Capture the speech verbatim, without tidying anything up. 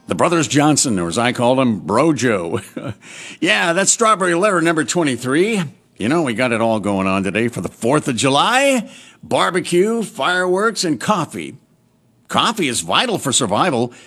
The Brothers Johnson, or as I call them, Bro Joe. Yeah, that's Strawberry Letter number twenty-three. You know, we got it all going on today for the fourth of July. Barbecue, fireworks, and coffee. Coffee is vital for survival.